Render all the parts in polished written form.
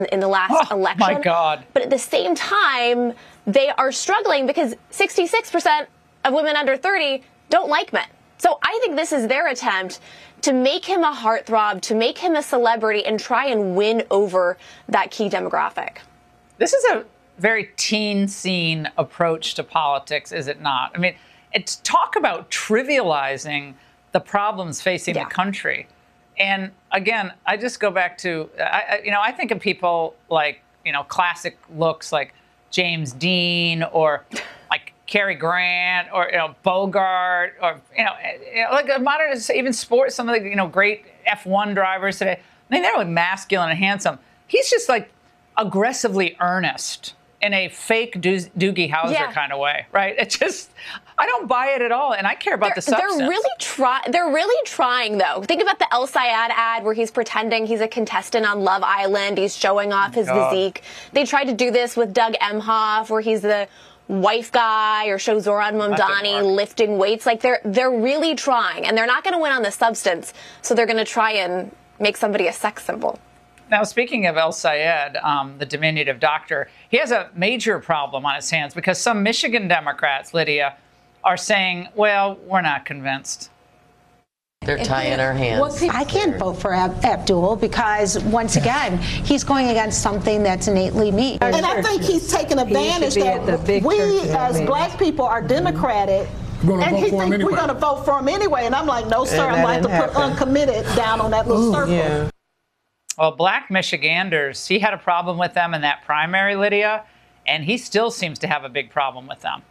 in the last election. My God. But at the same time, they are struggling because 66% of women under 30 don't like men. So I think this is their attempt to make him a heartthrob, to make him a celebrity, and try and win over that key demographic. This is a very teen scene approach to politics, is it not? I mean, it's talk about trivializing the problems facing the country. And again, I just go back to, I think of people like, classic looks like James Dean or like Cary Grant or, Bogart or, like a modern, even sports, some of the, great F1 drivers today. I mean, they're like masculine and handsome. He's just like aggressively earnest in a fake Doogie Howser kind of way, right? It just, I don't buy it at all, and I care about the substance. They're really trying, though. Think about the El Sayed ad where he's pretending he's a contestant on Love Island. He's showing off his physique. They tried to do this with Doug Emhoff, where he's the wife guy, or show Zoran Mamdani lifting weights. Like, they're really trying, and they're not going to win on the substance, so they're going to try and make somebody a sex symbol. Now, speaking of El Sayed, the diminutive doctor, he has a major problem on his hands because some Michigan Democrats, Lydia, are saying, well, we're not convinced. They're tying our hands. I can't vote for Abdul because, once again, he's going against something that's innately me. And I think he's taking advantage that we, as black people, are democratic. And he thinks we're going to vote for him anyway. And I'm like, no, sir, I'm going to put uncommitted down on that little circle. Yeah. Well, black Michiganders, he had a problem with them in that primary, Lydia, and he still seems to have a big problem with them.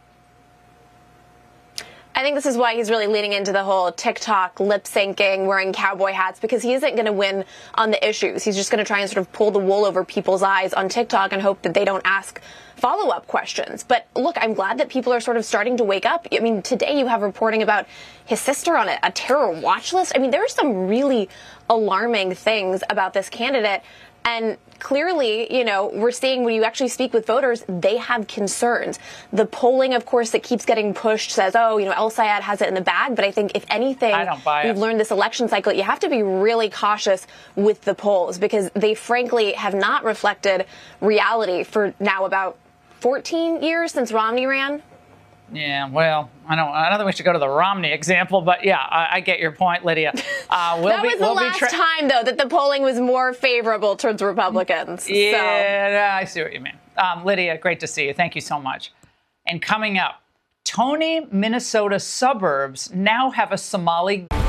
I think this is why he's really leaning into the whole TikTok lip syncing, wearing cowboy hats, because he isn't going to win on the issues. He's just going to try and sort of pull the wool over people's eyes on TikTok and hope that they don't ask follow-up questions. But look, I'm glad that people are sort of starting to wake up. I mean, today you have reporting about his sister on a terror watch list. I mean, there are some really alarming things about this candidate. And clearly, we're seeing when you actually speak with voters, they have concerns. The polling, of course, that keeps getting pushed says, El Sayed has it in the bag. But I think if anything, we've learned this election cycle, you have to be really cautious with the polls because they frankly have not reflected reality for now about 14 years since Romney ran. Yeah, well, I don't think we should go to the Romney example, but yeah, I get your point, Lydia. That was the last time, though, that the polling was more favorable towards Republicans. Yeah, I see what you mean. Lydia, great to see you. Thank you so much. And coming up, Tony, Minnesota suburbs now have a Somali